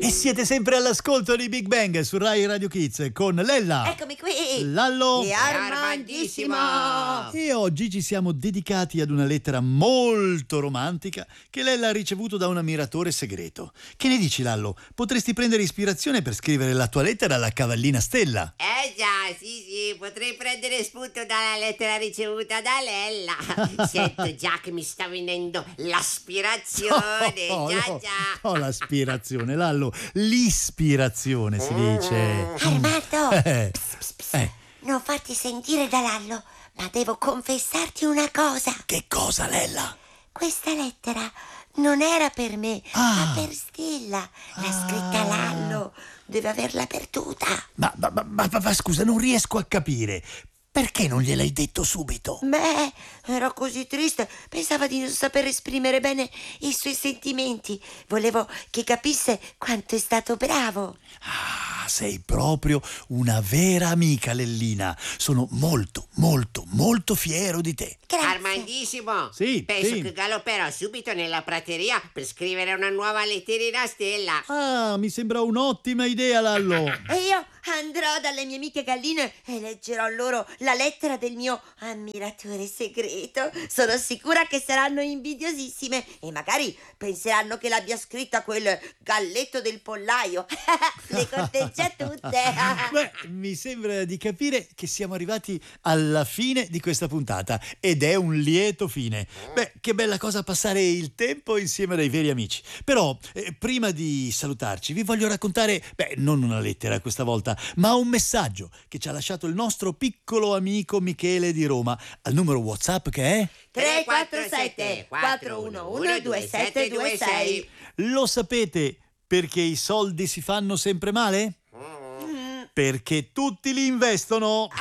E siete sempre all'ascolto di Big Bang su Rai Radio Kids con Lella. Eccomi qui. Lallo E Armandissimo. E oggi ci siamo dedicati ad una lettera molto romantica che Lella ha ricevuto da un ammiratore segreto. Che ne dici, Lallo? Potresti prendere ispirazione per scrivere la tua lettera alla cavallina Stella. Già, sì, potrei prendere spunto dalla lettera ricevuta da Lella. Sento già che mi sta venendo l'aspirazione. Già. No, l'aspirazione, Lallo. L'ispirazione si dice. Armando, non farti sentire da Lallo, ma devo confessarti una cosa. Che cosa, Lella? Questa lettera non era per me, ma per Stella. L'ha scritta Lallo, deve averla perduta. Ma scusa, non riesco a capire. Perché non gliel'hai detto subito? Beh, ero così triste, pensava di non saper esprimere bene i suoi sentimenti. Volevo che capisse quanto è stato bravo. Ah, sei proprio una vera amica, Lellina. Sono molto, molto, molto fiero di te. Grazie. Armandissimo. Sì, Penso sì. che galopperò subito nella prateria per scrivere una nuova letterina a Stella. Ah, mi sembra un'ottima idea, Lallo. E io andrò dalle mie amiche galline e leggerò loro la lettera del mio ammiratore segreto. Sono sicura che saranno invidiosissime e magari penseranno che l'abbia scritta quel galletto del pollaio. Le corteggia tutte. Beh, mi sembra di capire che siamo arrivati alla fine di questa puntata ed è un lieto fine. Beh, che bella cosa passare il tempo insieme a dei veri amici. Però, prima di salutarci, vi voglio raccontare, non una lettera questa volta, ma un messaggio che ci ha lasciato il nostro piccolo amico Michele di Roma al numero WhatsApp che è 347 411 2726. Lo sapete perché i soldi si fanno sempre male? Perché tutti li investono.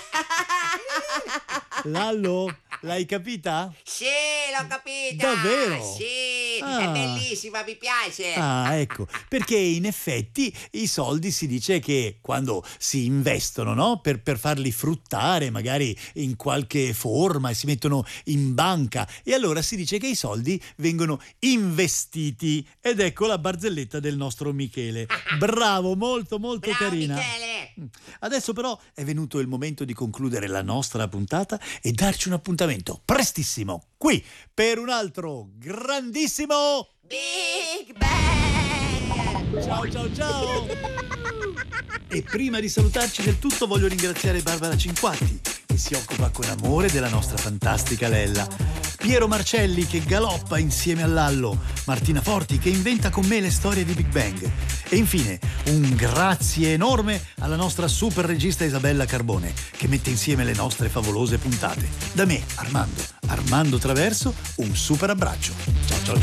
Lallo, l'hai capita? Sì, l'ho capita. Davvero? Sì, Ah. è bellissima, mi piace. Ah, ecco, perché in effetti i soldi si dice che quando si investono, no? Per farli fruttare magari in qualche forma e si mettono in banca e allora si dice che i soldi vengono investiti ed ecco la barzelletta del nostro Michele. Bravo, molto molto Bravo, carina. Michele. Adesso però è venuto il momento di concludere la nostra puntata e darci un appuntamento prestissimo qui per un altro grandissimo Big Bang! ciao. E prima di salutarci del tutto voglio ringraziare Barbara Cinquatti che si occupa con amore della nostra fantastica Lella, Piero Marcelli che galoppa insieme a Lallo, Martina Forti che inventa con me le storie di Big Bang e infine un grazie enorme alla nostra super regista Isabella Carbone che mette insieme le nostre favolose puntate. Da me, Armando Traverso, un super abbraccio. Ciao.